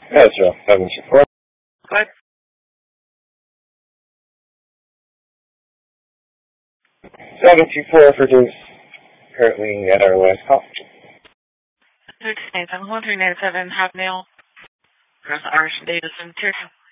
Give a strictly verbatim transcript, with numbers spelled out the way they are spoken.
That's right. seven two four. What? seven two four for Deuce. Currently at our last call. Deuce Nathan, one three nine seven, Hotmail. Press Irish Data Center.